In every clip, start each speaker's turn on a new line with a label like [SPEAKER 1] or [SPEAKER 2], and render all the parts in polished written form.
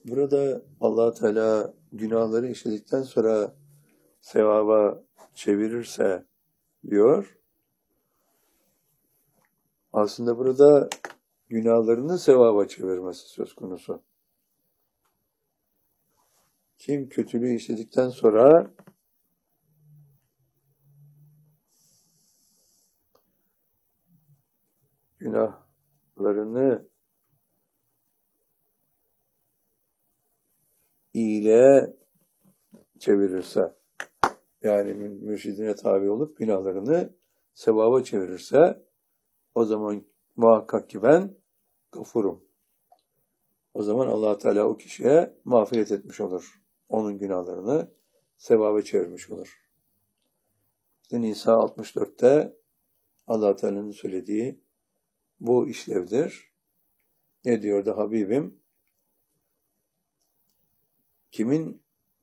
[SPEAKER 1] Burada Allah Teala günahları işledikten sonra sevaba çevirirse diyor. Aslında burada günahlarını sevaba çevirmesi söz konusu. Kim kötülüğü işledikten sonra günahlarını iyiliğe çevirirse, yani mürşidine tabi olup günahlarını sevaba çevirirse, o zaman muhakkak ki ben gafurum. O zaman Allah Teala o kişiye mağfiret etmiş olur. Onun günahlarını sevaba çevirmiş olur. İşte Nisa 64'te Allah Teala'nın söylediği bu işlevdir. Ne diyordu Habibim? Kimin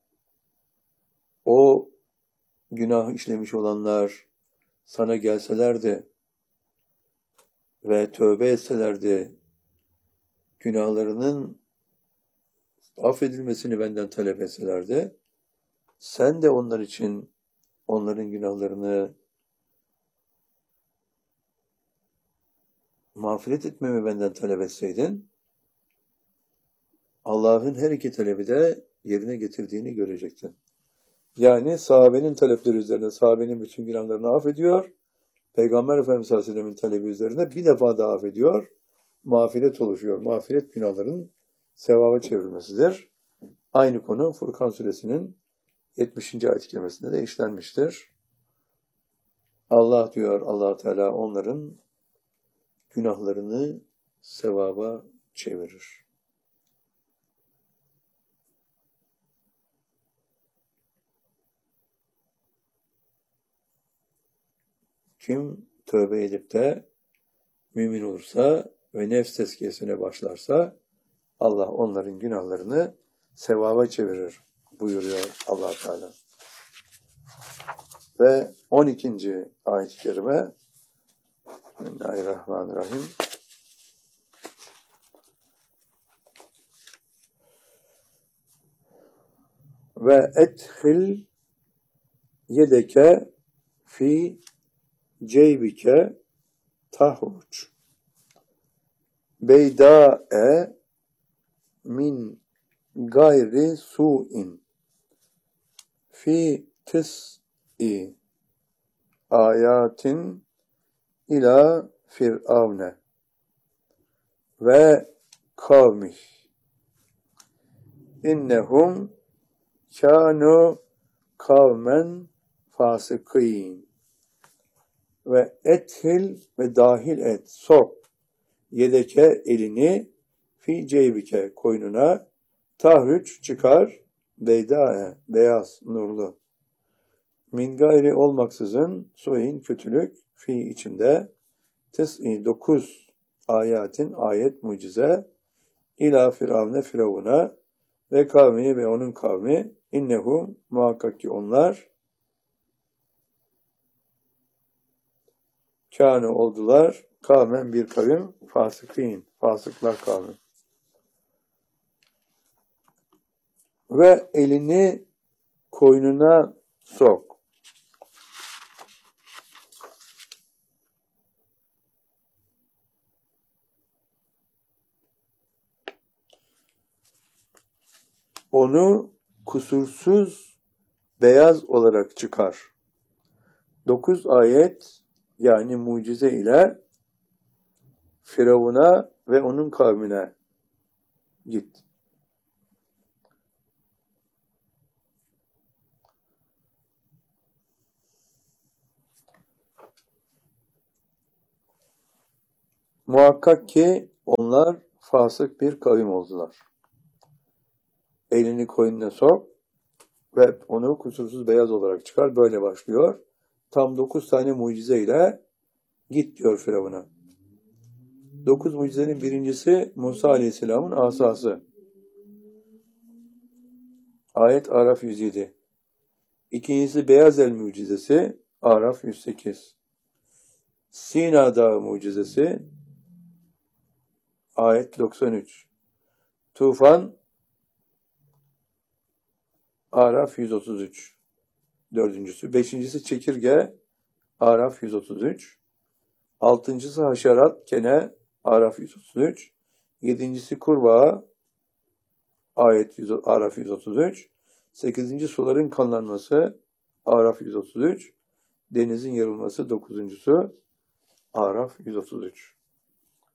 [SPEAKER 1] o günah işlemiş olanlar sana gelselerdi ve tövbe etselerdi, günahlarının affedilmesini benden talep etselerdi, sen de onlar için onların günahlarını mağfiret etmemi benden talep etseydin, Allah'ın her iki talebi de yerine getirdiğini görecektin. Yani sahabenin talepleri üzerine sahabenin bütün günahlarını affediyor, Peygamber Efendimiz Aleyhisselam'ın talebi üzerine bir defa daha affediyor, mağfiret oluşuyor. Mağfiret günahların sevaba çevrilmesidir. Aynı konu Furkan Suresinin 70. ayet-i kerimesinde de işlenmiştir. Allah diyor, Allah Teala onların günahlarını sevaba çevirir. Kim tövbe edip de mümin olursa ve nefs tezkiyesine başlarsa Allah onların günahlarını sevaba çevirir buyuruyor Allah Teala. Ve 12. ayet-i kerime Bismillahirrahmanirrahim. Ve edhil yedeke fi ceybike tahruç beyda'e min gayri su'in fi tis'i ayatin ila firavne ve kavmih innehum kânu kavmen fasıkîn ve ethil ve dahil et, sok, yedeke elini, fi ceybike koynuna, tahrüç çıkar, beydae beyaz, nurlu, min gayri olmaksızın, suin kötülük, fi içinde, tis'i 9 ayatin ayet mucize, ila firavne firavuna ve kavmi ve onun kavmi, innehu muhakkak ki onlar, kâne oldular, kavmen bir kavim, fasıkîn, fasıklar kavmi. Ve elini koynuna sok. Onu kusursuz beyaz olarak çıkar. 9 ayet yani mucize ile Firavun'a ve onun kavmine git. Muhakkak ki onlar fasık bir kavim oldular. Elini koynuna sok ve onu kusursuz beyaz olarak çıkar. Böyle başlıyor. Tam 9 tane mucizeyle git diyor Firavun'a. 9 mucizenin birincisi Musa Aleyhisselam'ın asası. Ayet Araf 107. İkincisi Beyaz El mucizesi Araf 108. Sina Dağı mucizesi ayet 93. Tufan Araf 133. Dördüncüsü. Beşincisi çekirge, Araf 133. Altıncısı haşerat, kene, Araf 133. Yedincisi kurbağa, Araf 133. Sekizinci suların kanlanması, Araf 133. Denizin yarılması dokuzuncusu, Araf 133.